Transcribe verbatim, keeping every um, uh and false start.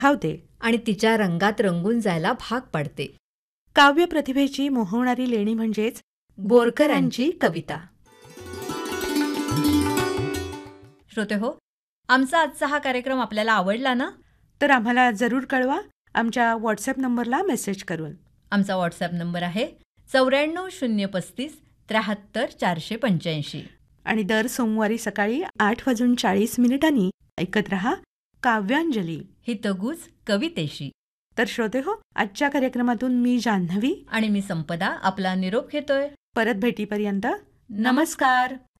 धावते आणि तिच्या रंगात रंगून जायला भाग पाडते. काव्य प्रतिभेची मोहवणारी लेणी म्हणजेच बोरकरांची कविता. श्रोते हो, आमचा आजचा हा कार्यक्रम आपल्याला आवडला ना? तर आम्हाला जरूर कळवा आमच्या व्हॉट्सअप नंबरला मेसेज करून. आमचा व्हॉट्सअप नंबर आहे चौऱ्याण्णव शून्य पस्तीस त्र्याहत्तर चारशे पंच्याऐंशी. आणि दर सोमवारी सकाळी आठ वाजून चाळीस मिनिटांनी ऐकत रहा काव्यांजली हितगुज कवितेशी. तर श्रोते हो, आजच्या कार्यक्रमातून मी जान्हवी आणि मी संपदा आपला निरोप घेतोय. परत भेटीपर्यंत नमस्कार.